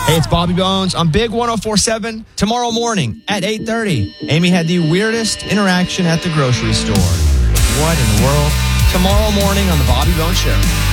Hey, it's Bobby Bones on Big 104.7. Tomorrow morning at 8:30, Amy had the weirdest interaction at the grocery store. What in the world? Tomorrow morning on the Bobby Bones Show.